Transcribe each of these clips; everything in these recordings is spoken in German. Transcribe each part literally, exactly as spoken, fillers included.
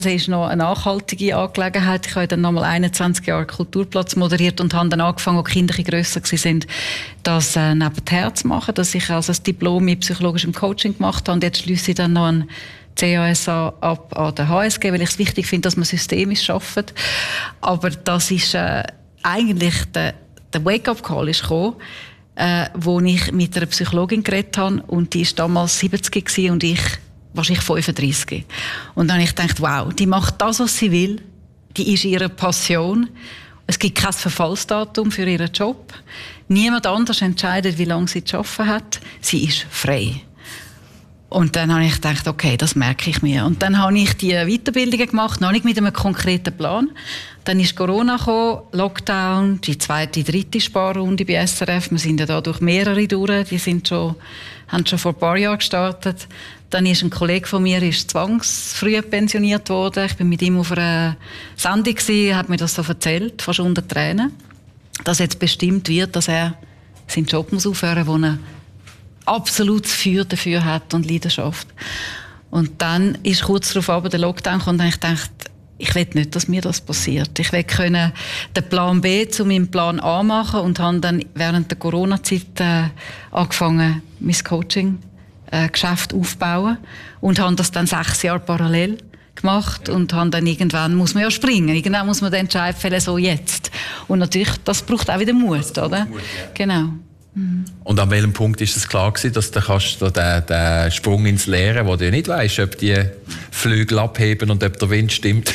Es ist noch eine nachhaltige Angelegenheit. Ich habe dann noch mal einundzwanzig Jahre Kulturplatz moderiert und habe dann angefangen, als die Kinder grösser waren, das äh, nebenher zu machen, dass ich also ein Diplom in psychologischem Coaching gemacht habe und jetzt schliesse ich dann noch ein C A S A ab an der H S G, weil ich es wichtig finde, dass man systemisch arbeitet. Aber das ist äh, eigentlich der, der Wake-up-Call ist gekommen, äh, wo ich mit einer Psychologin geredet habe und die war damals siebzig gewesen und ich wahrscheinlich fünfunddreissig. Und dann habe ich gedacht, wow, die macht das, was sie will. Die ist ihre Passion. Es gibt kein Verfallsdatum für ihren Job. Niemand anders entscheidet, wie lange sie zu arbeiten hat. Sie ist frei. Und dann habe ich gedacht, okay, das merke ich mir. Und dann habe ich die Weiterbildungen gemacht, noch nicht mit einem konkreten Plan. Dann ist Corona gekommen, Lockdown, die zweite, dritte Sparrunde bei S R F. Wir sind ja da durch mehrere durch. Die sind schon, haben schon vor ein paar Jahren gestartet. Dann ist ein Kollege von mir ist zwangsfrüh pensioniert worden. Ich bin mit ihm auf einer Sendung gewesen, er hat mir das so erzählt, fast unter Tränen, dass jetzt bestimmt wird, dass er seinen Job muss aufhören, wo er absolutes Feuer dafür hat und Leidenschaft. Und dann ist kurz darauf aber der Lockdown gekommen und ich dachte, ich will nicht, dass mir das passiert. Ich will können den Plan B zu meinem Plan A machen und habe dann während der Corona-Zeit äh, angefangen, mein Coaching äh, Geschäft aufbauen und habe das dann sechs Jahre parallel gemacht und habe dann irgendwann muss man ja springen, irgendwann muss man den Entscheid fällen, so jetzt. Und natürlich, das braucht auch wieder Mut, oder? Mut, ja. Genau. Mhm. Und an welchem Punkt ist es klar gewesen, dass du kannst den, den Sprung ins Leere, wo du nicht weißt, ob die Flügel abheben und ob der Wind stimmt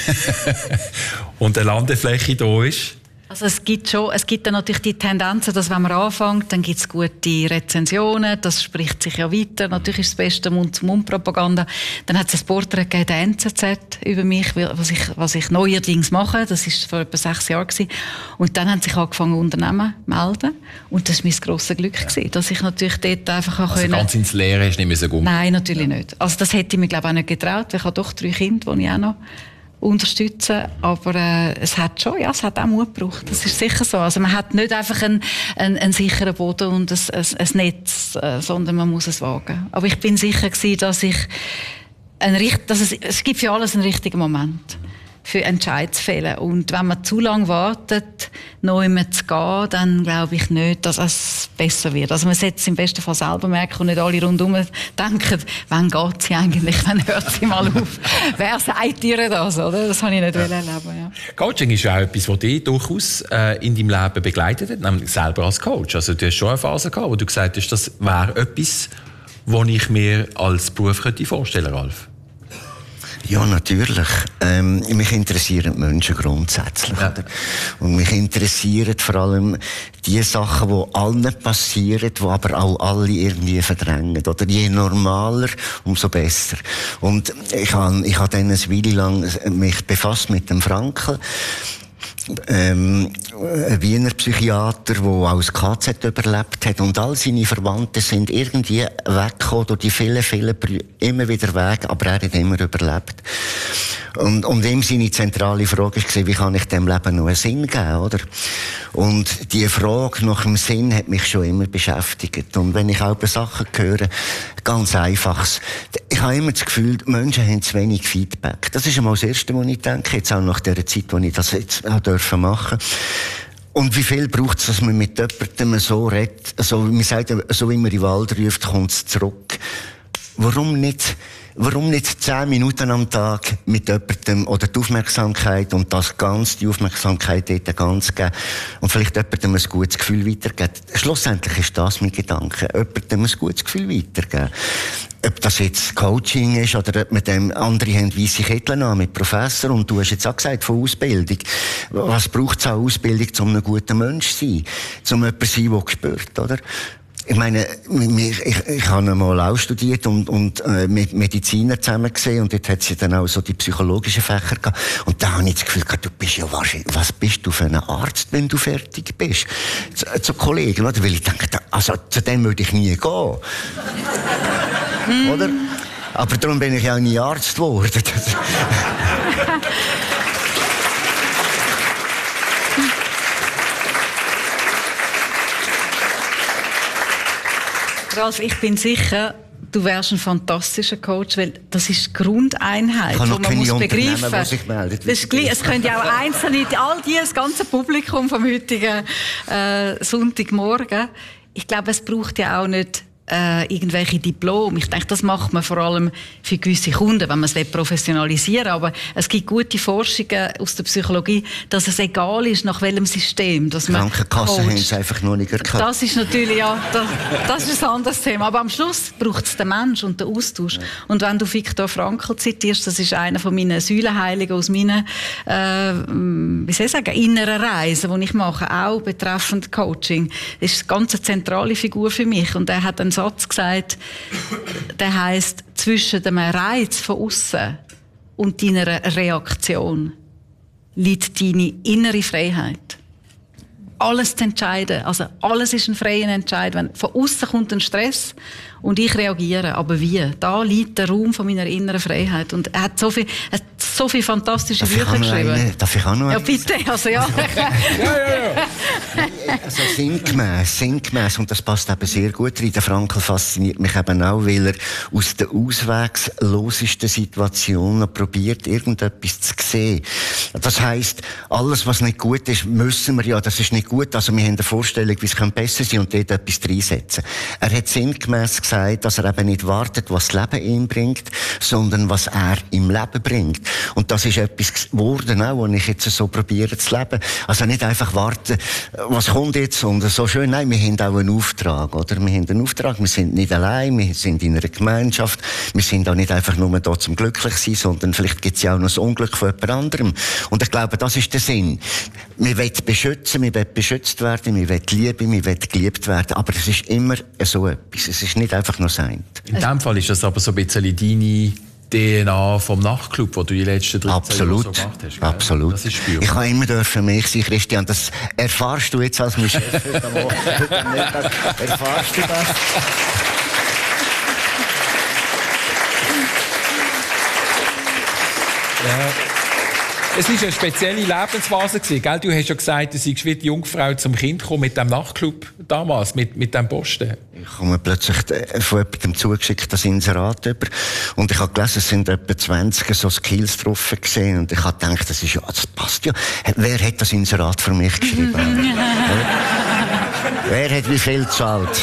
und eine Landefläche da ist? Also es gibt schon, es gibt dann natürlich die Tendenzen, dass wenn man anfängt, dann gibt es gute Rezensionen, das spricht sich ja weiter. Natürlich ist das beste Mund-zu-Mund-Propaganda. Dann hat es ein Porträt gegeben, der N Z Z über mich, was ich, was ich neuerdings mache. Das ist vor etwa sechs Jahren gewesen. Und dann haben sich angefangen, Unternehmen zu melden. Und das war mein grosses Glück, ja. gewesen, dass ich natürlich dort einfach also können. Ganz ins Leere ist nicht mehr so gut. Nein, natürlich nicht. Also das hätte ich mir, glaube ich, auch nicht getraut. Ich habe doch drei Kinder, die ich auch noch unterstützen, aber äh, es hat schon, ja, es hat auch Mut gebraucht. Das ist sicher so. Also man hat nicht einfach einen, einen, einen sicheren Boden und ein, ein, ein Netz, äh, sondern man muss es wagen. Aber ich bin sicher gewesen, dass ich ein, dass es, es gibt für alles einen richtigen Moment für Entscheid zu fällen. Und wenn man zu lange wartet, noch immer zu gehen, dann glaube ich nicht, dass es besser wird. Also man sollte es im besten Fall selber merken und nicht alle rundherum denken, wann geht sie eigentlich, wann hört sie mal auf? Wer sagt ihr das, oder? Das habe ich nicht ja. erleben. Ja. Coaching ist ja auch etwas, das dich durchaus äh, in deinem Leben begleitet hat, nämlich selber als Coach. Also du hast schon eine Phase gehabt, wo du gesagt hast, das wäre etwas, was ich mir als Beruf könnte vorstellen könnte, Ralf. Ja, natürlich. Ähm, mich interessieren die Menschen grundsätzlich. Ja. Oder? Und mich interessieren vor allem die Sachen, die allen passieren, die aber auch alle irgendwie verdrängen. Oder je normaler, umso besser. Und ich habe ich hab dann eine Weile lang mich befasst mit dem Frankl. Ähm, ein Wiener Psychiater, der auch das K Z überlebt hat. Und all seine Verwandten sind irgendwie weggekommen durch die vielen, vielen Brü- immer wieder weg, aber er hat immer überlebt. Und, und ihm seine zentrale Frage war, wie kann ich dem Leben noch einen Sinn geben, oder? Und die Frage nach dem Sinn hat mich schon immer beschäftigt. Und wenn ich auch über Sachen höre, ganz einfaches. Ich habe immer das Gefühl, die Menschen haben zu wenig Feedback. Das ist einmal das Erste, was ich denke, jetzt auch nach dieser Zeit, wo ich das jetzt auch dürfen machen. Und wie viel braucht es, dass man mit jemandem so redet, so, man sagt, so wie man in den Wald ruft, kommt es zurück. Warum nicht, warum nicht zehn Minuten am Tag mit jemandem oder die Aufmerksamkeit und das ganz, die Aufmerksamkeit dort ganz geben und vielleicht jemandem ein gutes Gefühl weitergeben. Schlussendlich ist das mein Gedanke. Jemandem ein gutes Gefühl weitergeben. Ob das jetzt Coaching ist oder ob mit dem andere haben weisse Kittel an mit Professor und du hast jetzt auch gesagt von Ausbildung. Was braucht es an Ausbildung, um ein guter Mensch zu sein? Um jemand zu sein, der spürt, oder? Ich meine, ich, ich, ich habe einmal auch studiert und, und äh, mit Mediziner zusammen gesehen und dort hat sie dann auch so die psychologischen Fächer gehabt. Und da habe ich das Gefühl gehabt, du bist ja wahrscheinlich, was bist du für ein Arzt, wenn du fertig bist? Zu, zu Kollegen, oder? Weil ich denke, also zu dem würde ich nie gehen. Oder? Aber darum bin ich ja auch nie Arzt geworden. Ralf, ich bin sicher, du wärst ein fantastischer Coach, weil das ist die Grundeinheit, die man muss begreifen muss. Sich meldet, das ist gleich, es können ja auch Einzelne, all die, das ganze Publikum vom heutigen äh, Sonntagmorgen. Ich glaube, es braucht ja auch nicht Äh, irgendwelche Diplome. Ich denke, das macht man vor allem für gewisse Kunden, wenn man es professionalisieren will. Aber es gibt gute Forschungen aus der Psychologie, dass es egal ist, nach welchem System dass man Krankenkassen haben es einfach noch nicht erkannt. Das ist natürlich, ja, das, das ist ein anderes Thema. Aber am Schluss braucht es den Mensch und den Austausch. Ja. Und wenn du Viktor Frankl zitierst, das ist einer von meinen Säulenheiligen aus meinen, äh, wie soll ich sagen, inneren Reisen, die ich mache, auch betreffend Coaching. Das ist eine ganz zentrale Figur für mich. Und er hat einen Satz gesagt, der heisst, zwischen dem Reiz von außen und deiner Reaktion liegt deine innere Freiheit. Alles zu entscheiden, also alles ist ein freier Entscheid. Wenn von außen kommt ein Stress und ich reagiere, aber wie? Da liegt der Raum von meiner inneren Freiheit. Und er hat so viel, er hat so viele fantastische darf Bücher geschrieben. Eine, darf ich auch noch Ja, bitte, also ja. ja, ja, ja. Also sinngemäss, sinngemäss, und das passt eben sehr gut rein. Der Frankl fasziniert mich eben auch, weil er aus den auswegslosesten Situationen probiert, irgendetwas zu sehen. Das heisst, alles, was nicht gut ist, müssen wir ja, das ist nicht gut, also wir haben eine Vorstellung, wie es besser sein und dort etwas reinsetzen. Er hat sinngemäss gesagt, dass er eben nicht wartet, was das Leben ihm bringt, sondern was er im Leben bringt. Und das ist etwas geworden, auch, was ich jetzt so probiere zu leben. Also nicht einfach warten, was kommt jetzt und so schön. Nein, wir haben auch einen Auftrag, oder? Wir haben einen Auftrag, wir sind nicht allein, wir sind in einer Gemeinschaft, wir sind auch nicht einfach nur da zum glücklich sein, sondern vielleicht gibt es ja auch noch das Unglück von jemand anderem. Und ich glaube, das ist der Sinn. Wir wollen beschützen, wir wollen beschützt werden, wir wollen lieben, wir wollen geliebt werden, aber es ist immer so etwas. Es ist nicht einfach nur sein. In diesem Fall ist das aber so ein bisschen deine D N A vom Nachtclub, wo du die letzten dreizehn Jahre so gemacht hast. Gell? Absolut. Das ist spürbar. Ich habe immer dürfen mich sein, Christian. Das erfahrst du jetzt als mein Chef heute Morgen. Erfahrst du das? Ja. Es war eine spezielle Lebensphase gewesen, gell? Du hast ja gesagt, du seist wie die Jungfrau zum Kind gekommen mit dem Nachtclub damals, mit, mit dem Posten. Ich komme plötzlich von jemandem zugeschickt, das Inserat über. Und ich habe gelesen, es sind etwa zwanzig so Skills drauf gesehen. Und ich habe gedacht, das ist ja, das passt ja. Wer hat das Inserat für mich geschrieben? Wer hat wie viel gezahlt?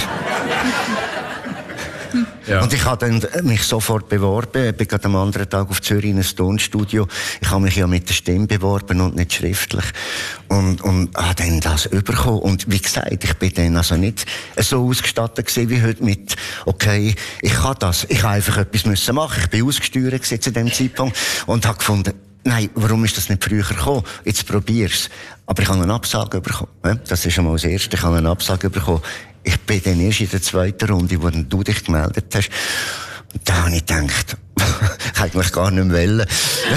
Ja. Und ich habe dann mich sofort beworben. Ich bin gerade am anderen Tag auf Zürich in ein Tonstudio. Ich habe mich ja mit der Stimme beworben und nicht schriftlich. Und, und habe dann das bekommen. Und wie gesagt, ich bin dann also nicht so ausgestattet gewesen wie heute mit, okay, ich kann das. Ich habe einfach etwas müssen machen. Ich bin ausgesteuert gewesen zu dem Zeitpunkt und habe gefunden, nein, warum ist das nicht früher gekommen? Jetzt probier's. Aber ich habe eine Absage bekommen. Das ist schon mal das Erste. Ich habe eine Absage bekommen. Ich bin dann erst in der zweiten Runde, wo du dich gemeldet hast. Und da habe ich gedacht, ich hätte mich gar nicht mehr wollen.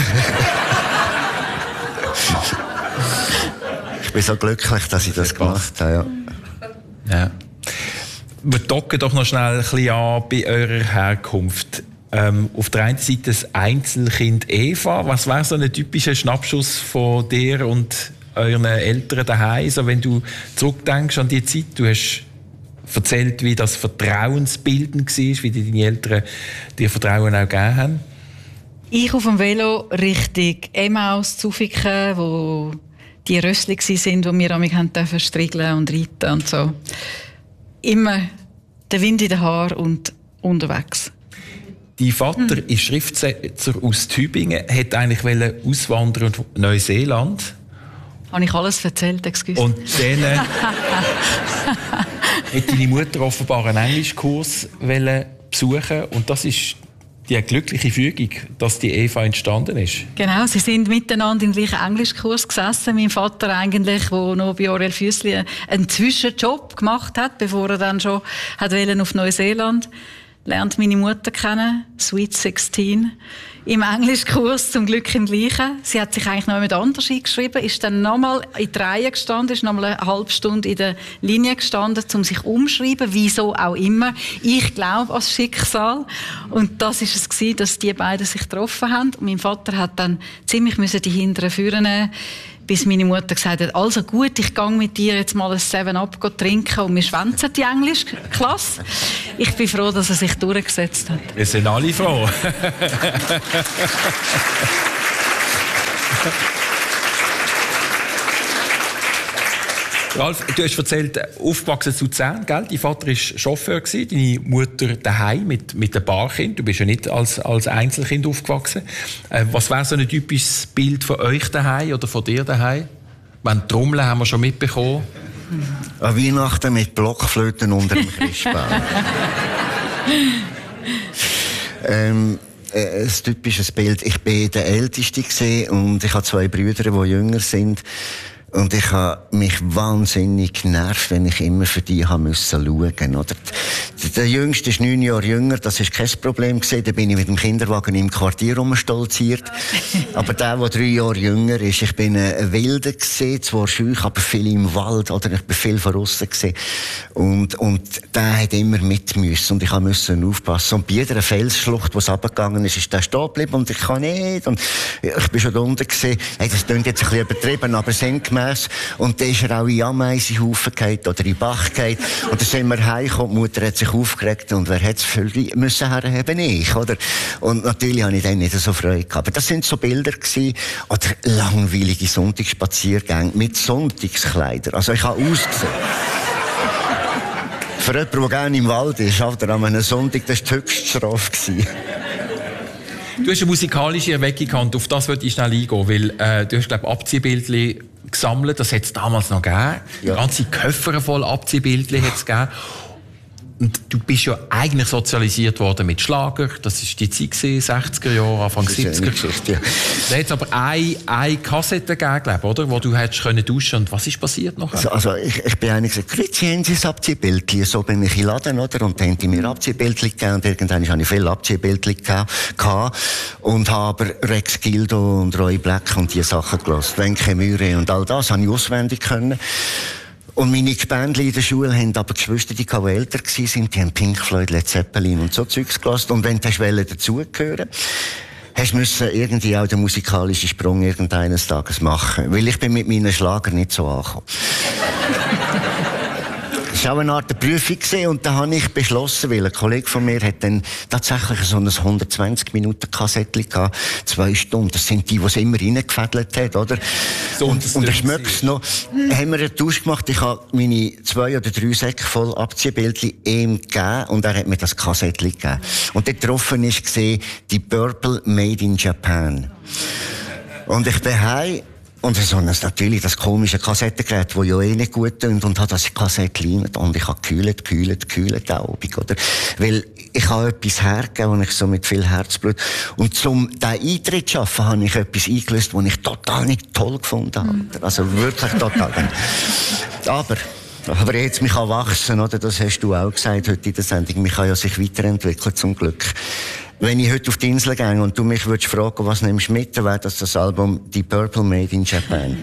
Ich bin so glücklich, dass ich das gemacht habe. Ja. Ja. Wir docken doch noch schnell ein bisschen an bei eurer Herkunft. Ähm, auf der einen Seite das Einzelkind Eva. Was wäre so ein typischer Schnappschuss von dir und euren Eltern daheim? So, wenn du zurückdenkst an die Zeit, du hast erzählt, wie das Vertrauensbilden war, wie deine Eltern dir Vertrauen auch gegeben haben. Ich auf dem Velo Richtung Emmaus, Zufiken, wo die Rössli waren, wo wir am dürfen striegeln und reiten und so. Immer der Wind in den Haaren und unterwegs. Dein Vater hm. ist Schriftsetzer aus Tübingen, wollte eigentlich auswandern auf Neuseeland. Habe ich alles erzählt, excuse. Und dann äh, hat deine Mutter offenbar einen Englischkurs besuchen und das ist die glückliche Fügung, dass die Eva entstanden ist. Genau, sie sind miteinander im gleichen Englischkurs gesessen. Mein Vater eigentlich, der noch bei Aurel Füssli einen Zwischenjob gemacht hat, bevor er dann schon hat auf Neuseeland lernt meine Mutter kennen, Sweet sechzehn, im Englischkurs, zum Glück im Gleichen. Sie hat sich eigentlich noch jemand anders eingeschrieben, ist dann nochmal in die Reihe gestanden, ist nochmal eine halbe Stunde in der Linie gestanden, um sich umschreiben, wieso auch immer. Ich glaube an das Schicksal. Und das war es gewesen, dass die beiden sich getroffen haben. Und mein Vater hat dann ziemlich müssen die hinteren Führer nehmen, bis meine Mutter gesagt hat, also gut, ich gehe mit dir jetzt mal ein Seven Up trinken und wir schwänzen die Englischklasse. Ich bin froh, dass er sich durchgesetzt hat. Wir sind alle froh. Ralf, du hast erzählt, aufgewachsen zu Luzern, gell? Dein Vater war Chauffeur, deine Mutter daheim mit, mit einem Paarkind. Du bist ja nicht als, als Einzelkind aufgewachsen. Äh, was wäre so ein typisches Bild von euch daheim oder von dir daheim? Wenn Trommeln haben wir schon mitbekommen. An Weihnachten mit Blockflöten unter dem Christbaum. ähm, äh, ein typisches Bild. Ich bin der Älteste und ich habe zwei Brüder, die jünger sind. Und ich habe mich wahnsinnig genervt, wenn ich immer für die haben müssen schauen. Oder? Der Jüngste ist neun Jahre jünger, das war kein Problem gewesen. Da bin ich mit dem Kinderwagen im Quartier rumstolziert. Aber der, der drei Jahre jünger ist, ich bin ein Wilder gewesen, zwar schüch, aber viel im Wald, oder ich bin viel von aussen gewesen. Und, und der hat immer mit müssen. Und ich musste aufpassen. Und bei jeder Felsschlucht, wo es runtergegangen ist, ist der stehen geblieben und ich kann nicht. Und ich bin schon da unten gewesen. Hey, das klingt jetzt ein bisschen übertrieben, aber sinngemäß. Und dann ist er auch in Ameisenhaufen gefallen oder in den Bach gefallen. Und dann sind wir heimgekommen, die Mutter hat sich aufgeregt und wer hat es für müssen herheben? Ich, oder? Und natürlich habe ich dann nicht so Freude gehabt. Aber das sind so Bilder gewesen, oder langweilige Sonntagsspaziergänge mit Sonntagskleidern. Also ich habe ausgesehen. Für jemanden, der gerne im Wald ist, oder an einem Sonntag, das war die Höchststrafe. Du hast eine musikalische Erweckung gehabt, auf das würde ich schnell eingehen, weil äh, du hast, glaube ich, Abziehbildchen gesammelt, das hat es damals noch gegeben. Ja. Ganze Köffer voll Abziehbildchen hat es gegeben. Und du bist ja eigentlich sozialisiert worden mit Schlager, das war die Zeit, sechziger Jahre, Anfang siebziger. Ja. Da hat es aber eine, eine Kassette gegeben, glaub, oder, wo du hättest können duschen. Und was ist passiert noch? Also, also ich, ich bin eigentlich gesagt, Grüezi, haben Sie ein Abziehbildchen? So bin ich in Laden, oder? Und dann haben die mir Abziehbildchen gegeben. Und irgendwann hatte ich viele Abziehbildchen gehabt. Und habe aber Rex Gildo und Roy Black und diese Sachen gelassen. Wenke Mühre und all das habe ich auswendig können. Und meine Gebändchen in der Schule haben aber Geschwister, die älter waren, die haben Pink Floyd, Led Zeppelin und so Zeugs gelassen. Und wenn du dazugehören hast du müssen irgendwie auch den musikalischen Sprung irgendeines Tages machen. Weil ich bin mit meinen Schlager nicht so angekommen. Das war auch eine Art Prüfung und da habe ich beschlossen, weil ein Kollege von mir hat dann tatsächlich so ein hundertzwanzig Minuten Kassettchen gehabt, zwei Stunden. Das sind die, die es immer reingefädelt hat, oder? So, und, und ich schmecke es noch. Haben wir einen Tausch gemacht. Ich habe meine zwei oder drei Säcke voll Abziehbildchen ihm gegeben und er hat mir das Kassettchen gegeben. Und dort drauf ist gesehen, die Purple Made in Japan. Und ich bin heim. Und so das natürlich das komische Kassettengerät, das ja eh nicht gut tut, und hat das Kassettchen und ich habe gekühlt, gekühlt, gekühlt Abend, oder? Weil ich habe etwas hergegeben, und ich so mit viel Herzblut. Und zum diesen Eintritt zu schaffen, habe ich etwas eingelöst, das ich total nicht toll gefunden habe. Mhm. Also wirklich total. Aber, aber jetzt mich erwachsen, oder? Das hast du auch gesagt heute in der Sendung. Mich kann ja sich weiterentwickeln, zum Glück. Wenn ich heute auf die Insel gehe und du mich würdest fragen, was nimmst du mit, dann wäre das das Album Die Purple Made in Japan.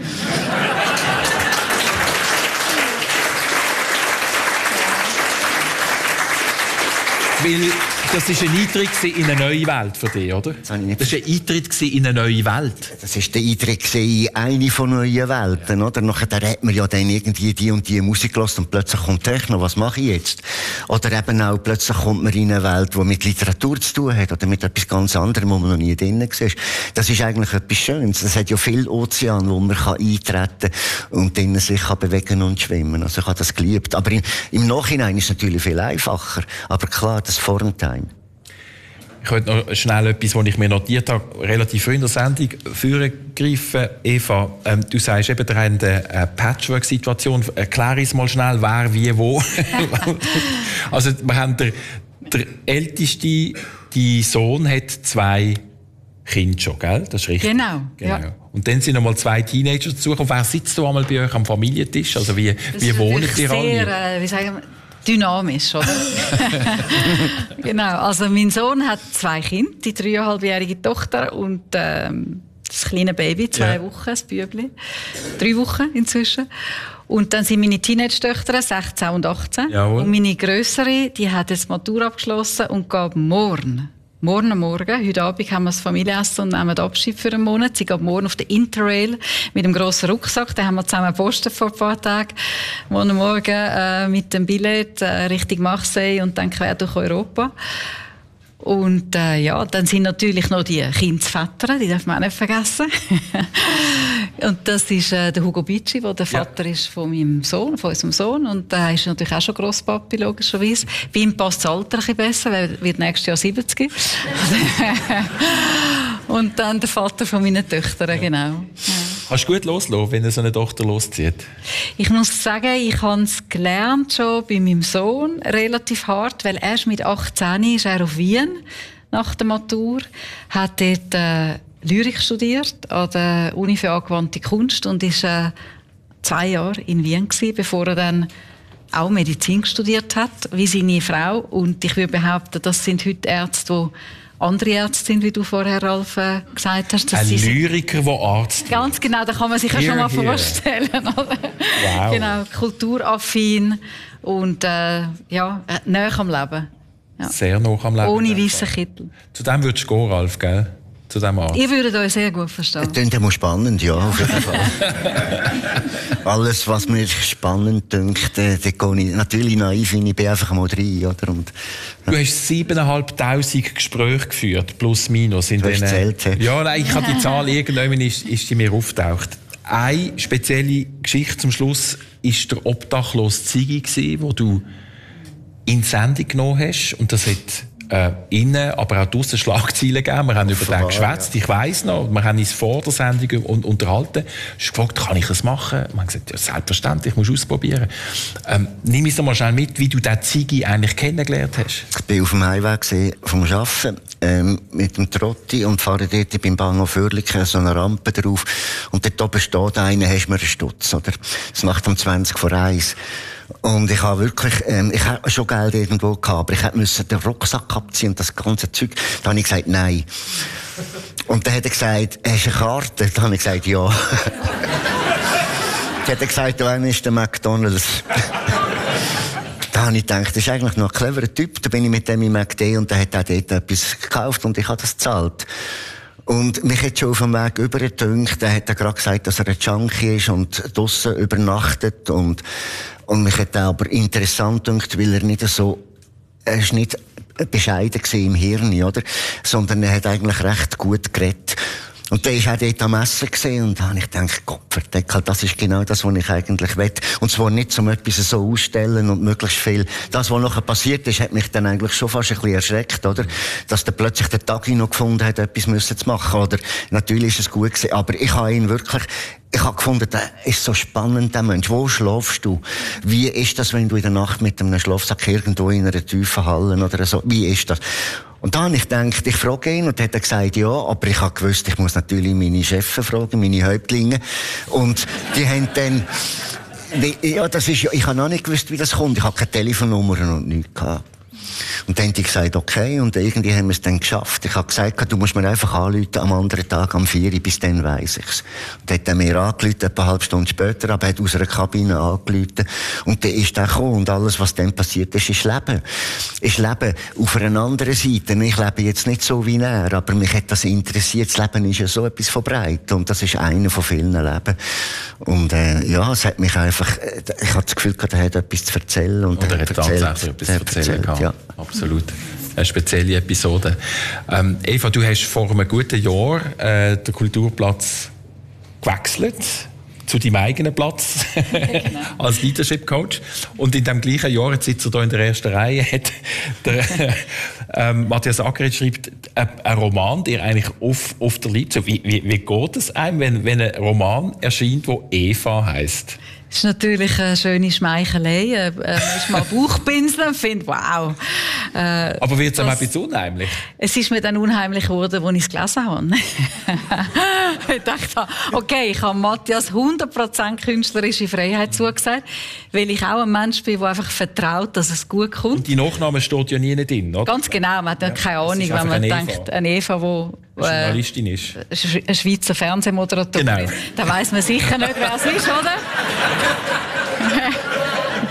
Weil das war ein Eintritt in eine neue Welt für dich, oder? Das war ein Eintritt in eine neue Welt. Das war der Eintritt in eine von neuen Welten, oder? Nachher hat man ja dann irgendwie die und die Musik gehört und plötzlich kommt Techno, was mache ich jetzt? Oder eben auch, plötzlich kommt man in eine Welt, die mit Literatur zu tun hat, oder mit etwas ganz anderem, wo man noch nie drin war. Das ist eigentlich etwas Schönes. Es hat ja viel Ozean, wo man kann eintreten und drinnen sich kann bewegen und schwimmen. Also ich habe das geliebt. Aber im, im Nachhinein ist es natürlich viel einfacher. Aber klar, das Vorentime. Ich wollte noch schnell etwas, was ich mir notiert habe, relativ früh in der Sendung vorgreifen. Eva, ähm, du sagst eben, ihr habt eine Patchwork-Situation. Erklär uns mal schnell, wer, wie, wo. Also, wir haben der, der älteste, dein Sohn hat zwei Kinder schon, gell? Das ist richtig. Genau, genau. Ja. Und dann sind noch mal zwei Teenager dazugekommen. Wer sitzt da einmal bei euch am Familientisch? Also, wie, wie wohnen die alle? Sehr, äh, wie sagen wir, dynamisch, oder? Genau, also mein Sohn hat zwei Kinder, die dreieinhalbjährige Tochter und ähm, das kleine Baby, zwei ja. Wochen, das Bübli, drei Wochen inzwischen. Und dann sind meine Teenage-Töchter, sechzehn und achtzehn. Jawohl. Und meine grössere, die hat jetzt Matur abgeschlossen und geht morgen morgen Morgen, heute Abend haben wir das Familienessen und nehmen Abschied für einen Monat. Sie geht morgen auf den Interrail mit dem grossen Rucksack, den haben wir zusammen gepostet vor ein paar Tagen. Morgen Morgen äh, mit dem Billett äh, Richtung Marseille und dann quer durch Europa. Und äh, ja, dann sind natürlich noch die Kindsväter, die darf man auch nicht vergessen. Und das ist äh, der Hugo Bicci, der der Vater ja. ist von meinem Sohn, von unserem Sohn. Und der äh, ist natürlich auch schon Grosspapi, logischerweise. Bei ihm passt das Alter ein bisschen besser, weil er wird nächstes Jahr siebzig. Und dann der Vater von meinen Töchtern, ja. genau. Ja. Kannst du gut loslassen, wenn er so eine Tochter loszieht? Ich muss sagen, ich habe es gelernt schon bei meinem Sohn relativ hart, weil erst mit achtzehn ist er auf Wien nach der Matur, hat dort äh, Lyrik studiert an der Uni für angewandte Kunst und ist äh, zwei Jahre in Wien gewesen, bevor er dann auch Medizin studiert hat, wie seine Frau. Und ich würde behaupten, das sind heute Ärzte, die andere Ärzte sind, wie du vorher, Ralf, äh, gesagt hast. Ein Lyriker, der Arzt wird. Ganz genau, da kann man sich ja schon mal here. vorstellen. Wow. Genau, kulturaffin und äh, ja, näher am Leben. Ja. Sehr nah am Leben. Ohne weißen Kittel. Zu dem würdest du gehen, Ralf, gell? Zu dem Arzt. Ihr würdet euch sehr gut verstehen. Das klingt immer spannend, ja, auf jeden Fall. Alles, was mir spannend dünkt, äh, da gehe ich natürlich naiv, ich bin einfach mal rein, oder? Und, ja. Du hast siebeneinhalbtausend Gespräche geführt, plus minus. In du hast zählt, he? Ja, nein, ich habe die Zahl irgendwann ist, ist die mir auftaucht. Eine spezielle Geschichte zum Schluss war der obdachlose Ziggy, wo du in die Sendung genommen hast. Und das hat äh, innen, aber auch draussen Schlagzeilen gegeben. Wir haben über den geschwätzt, ich weiss noch. Wir haben uns vor der Sendung un- unterhalten. Du hast gefragt, kann ich das machen? Wir haben gesagt, ja, selbstverständlich, musst du ausprobieren. Ähm, nimm uns doch mal schnell mit, wie du den Ziggy eigentlich kennengelernt hast. Ich war auf dem Heimweg vom Arbeiten ähm, mit dem Trotti und fahre dort beim Bahnhof Oerlikon so eine Rampe drauf. Und dort oben steht einer, hast mir einen Stutz, oder? Das macht um zwanzig vor eins. Und ich habe wirklich, ähm, ich habe schon Geld irgendwo gehabt, aber ich musste den Rucksack abziehen und das ganze Zeug. Da habe ich gesagt, nein. Und dann hat er gesagt, hast du eine Karte? Da habe ich gesagt, ja. Dann hat er gesagt, da ist der McDonald's. Da habe ich gedacht, das ist eigentlich noch ein cleverer Typ. Da bin ich mit dem in McD und der hat auch dort etwas gekauft und ich habe das gezahlt. Und mich hat schon auf dem Weg übergedünkt, der hat gerade gesagt, dass er ein Junkie ist und draussen übernachtet und, und mich hat aber interessant gedünkt, weil er nicht so, er ist nicht bescheiden gewesen im Hirn, oder? Sondern er hat eigentlich recht gut geredet. Und der war auch dort am Essen gesehen und da habe ich gedacht, Gott verdeckt, das ist genau das, was ich eigentlich will. Und zwar nicht zum etwas so ausstellen und möglichst viel. Das, was nachher passiert ist, hat mich dann eigentlich schon fast ein bisschen erschreckt, oder? Dass der plötzlich der Tagi noch gefunden hat, etwas müssen zu machen, oder? Natürlich ist es gut gewesen, aber ich habe ihn wirklich, ich habe gefunden, der ist so spannend, der Mensch. Wo schlafst du? Wie ist das, wenn du in der Nacht mit einem Schlafsack irgendwo in einer tiefen Halle oder so? Wie ist das? Und da habe ich gedacht, ich frage ihn, und er hat gesagt, ja, aber ich habe gewusst, ich muss natürlich meine Chefs fragen, meine Häuptlinge. Und die haben dann, ja, das ist ja, ich habe noch nicht gewusst, wie das kommt. Ich habe keine Telefonnummer und nichts gehabt. Und dann haben die gesagt, okay, und irgendwie haben wir es dann geschafft. Ich habe gesagt, du musst mir einfach anrufen am anderen Tag, am vier Uhr, bis dann weiss ich's. Und dann hat er mir angerufen, etwa eine halbe Stunde später, aber er hat aus einer Kabine angerufen. Und dann ist er gekommen, und alles, was dann passiert ist, ist Leben. Ist Leben auf einer anderen Seite. Ich lebe jetzt nicht so wie er, aber mich hat das interessiert. Das Leben ist ja so etwas von breit, und das ist einer von vielen Leben. Und, äh, ja, es hat mich einfach, ich hatte das Gefühl, er hat etwas zu erzählen. Und, und er hat hat tatsächlich etwas zu erzählen gehabt. Ja. Absolut. Eine spezielle Episode. Ähm, Eva, du hast vor einem guten Jahr äh, den Kulturplatz gewechselt zu deinem eigenen Platz genau. als Leadership Coach. Und in dem gleichen Jahr, jetzt sitzt er hier in der ersten Reihe, hat der ähm, Matthias Ackeret schreibt einen Roman, der eigentlich auf, auf der Liebe. Wie, wie, wie geht es einem, wenn, wenn ein Roman erscheint, der Eva heisst? Das ist natürlich eine schöne Schmeichelei. Äh, man ist mal Bauchpinseln und findet, wow. Äh, Aber wird es einem ein bisschen unheimlich? Es ist mir dann unheimlich geworden, als ich es gelesen habe. Ich dachte, okay, ich habe Matthias hundert Prozent künstlerische Freiheit zugesagt, weil ich auch ein Mensch bin, der einfach vertraut, dass es gut kommt. Und die Nachname steht ja nie drin, oder? Ganz genau, man hat ja, keine Ahnung, wenn man eine denkt, Eva. eine Eva, die eine Journalistin ist. Eine Schweizer Fernsehmoderatorin. Genau. Da weiss man sicher nicht, wer es ist, oder?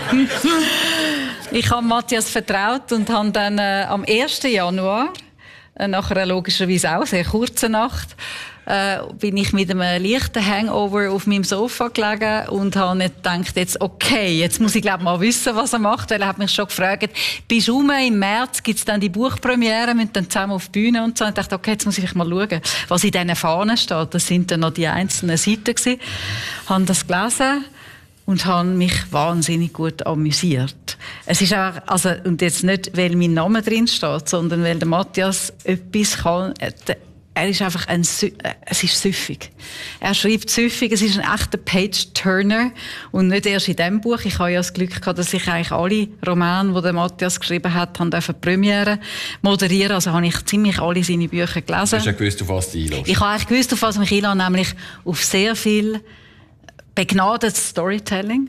Ich habe Matthias vertraut und habe dann äh, am ersten Januar äh, nach einer logischerweise auch sehr kurzen Nacht, äh, bin ich mit einem leichten Hangover auf meinem Sofa gelegen und habe nicht gedacht, jetzt, okay, jetzt muss ich glaube mal wissen, was er macht, weil er hat mich schon gefragt, bist du rum, im März gibt es dann die Buchpremiere, müssen dann zusammen auf die Bühne und so. Und ich dachte, okay, jetzt muss ich mal schauen, was in diesen Fahnen steht. Das sind dann noch die einzelnen Seiten gewesen. Habe das gelesen und habe mich wahnsinnig gut amüsiert. Es ist auch, also, und jetzt nicht, weil mein Name drin steht, sondern weil der Matthias etwas kann. Er ist einfach ein, es ist süffig. Er schreibt süffig, es ist ein echter Page-Turner. Und nicht erst in diesem Buch. Ich habe ja das Glück gehabt, dass ich eigentlich alle Romane, die der Matthias geschrieben hat, haben dürfen Premiere moderieren. Also habe ich ziemlich alle seine Bücher gelesen. Du hast ja gewusst, auf was du einlässt. Ich habe eigentlich gewusst, auf was ich mich einlasse, nämlich auf sehr viel begnadetes Storytelling.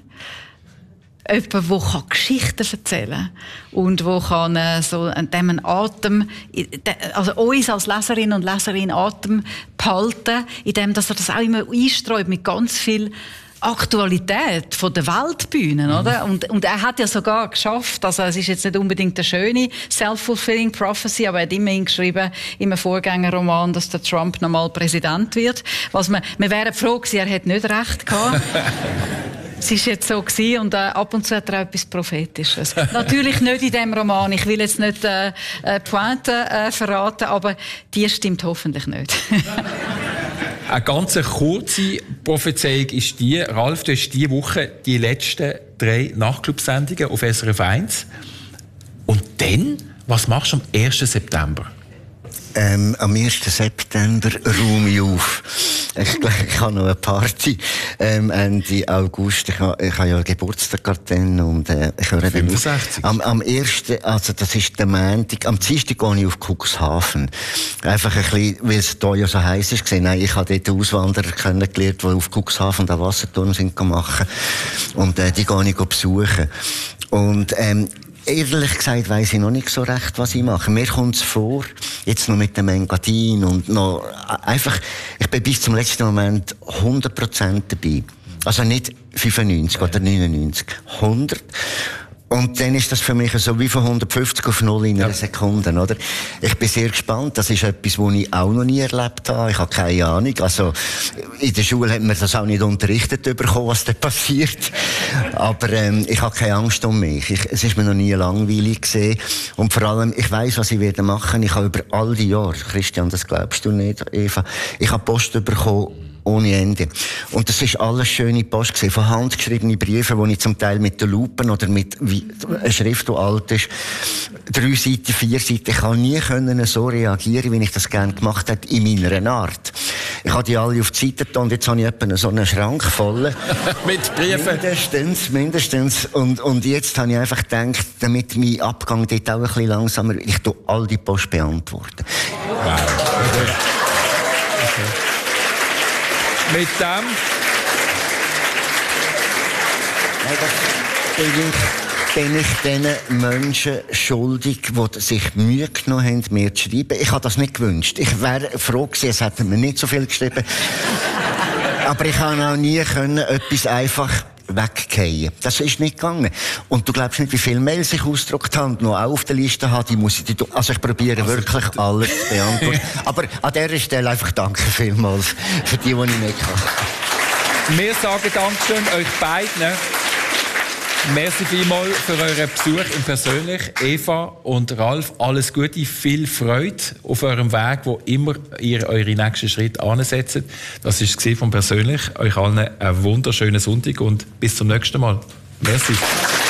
Jemand, der Geschichten erzählen kann und der kann äh, so einen Atem, also uns als Leserin und Leserin Atem behalten, indem dass er das auch immer einstreut mit ganz viel Aktualität von der Weltbühne, mhm. oder? Und, und er hat ja sogar geschafft, also es ist jetzt nicht unbedingt eine schöne self-fulfilling prophecy, aber er hat immerhin geschrieben in einem Vorgängerroman, dass der Trump nochmal Präsident wird. Was man, wir wären froh gewesen, er hätte nicht recht gehabt. Es war jetzt so gewesen, und äh, ab und zu hat er auch etwas Prophetisches. Natürlich nicht in diesem Roman. Ich will jetzt nicht äh, äh, Pointe äh, verraten, aber die stimmt hoffentlich nicht. Eine ganz kurze Prophezeiung ist die, Ralf, du hast diese Woche die letzten drei Nachtclub-Sendungen auf S R F eins. Und dann, was machst du am ersten September? Ähm, am ersten September räume ich auf. Ich, ich habe noch eine Party ähm, Ende August. Ich habe, ich habe ja Geburtstag dann und äh, ich höre fünfundsechzig. Am, am ersten, also das ist der Montag. Am Dienstag gehe ich auf Cuxhaven. Einfach ein bisschen, weil es da ja so heiß ist gesehen. Nein, ich habe dort Auswanderer kennengelernt, die auf Cuxhaven den Wasserturm sind machen. Und äh, die gehe ich besuchen. Und ähm, ehrlich gesagt weiss ich noch nicht so recht, was ich mache. Mir kommt es vor, jetzt noch mit dem Engadin und noch einfach, ich bin bis zum letzten Moment hundert Prozent dabei. Also nicht fünfundneunzig oder neunundneunzig, hundert. Und dann ist das für mich so wie von hundertfünfzig auf null in einer ja. Sekunde, oder? Ich bin sehr gespannt. Das ist etwas, was ich auch noch nie erlebt habe. Ich habe keine Ahnung. Also, in der Schule hat man das auch nicht unterrichtet bekommen, was da passiert. Aber, ähm, ich habe keine Angst um mich. Ich, es ist mir noch nie langweilig gesehen. Und vor allem, ich weiss, was ich werde machen. Ich habe über all die Jahre, Christian, das glaubst du nicht, Eva, ich habe Post bekommen, ohne Ende. Und das ist alles schöne Post gewesen, von handgeschriebene Briefe, die ich zum Teil mit der Lupe oder mit einer Schrift, die alt ist, drei Seiten, vier Seiten, ich kann nie können so reagieren, wie ich das gerne gemacht habe, in meiner Art. Ich habe die alle auf die Seite getan und jetzt habe ich etwa so einen Schrank voll. Mit Briefen? Mindestens, mindestens. Und, und jetzt habe ich einfach gedacht, damit mein Abgang dort auch ein bisschen langsamer, ich tue all die Post beantworten. Wow. Okay. Okay. Mit dem bin ich diesen Menschen schuldig, die sich Mühe genommen haben, mir zu schreiben. Ich habe das nicht gewünscht. Ich wäre froh gewesen, es hätten mir nicht so viel geschrieben. Aber ich habe auch nie können, etwas einfach weggehen. Das ist nicht gegangen. Und du glaubst nicht, wie viele Mails ich ausgedruckt habe, noch auch auf der Liste habe, die muss ich, also ich probiere also wirklich alles zu beantworten. Aber an dieser Stelle einfach danke vielmals für die, die ich nicht kann. Wir sagen Dankeschön euch beiden. Merci vielmals für euren Besuch im Persönlich. Eva und Ralf, alles Gute, viel Freude auf eurem Weg, wo immer ihr eure nächsten Schritte ansetzt. Das war es vom Persönlich. Euch allen einen wunderschönen Sonntag und bis zum nächsten Mal. Merci.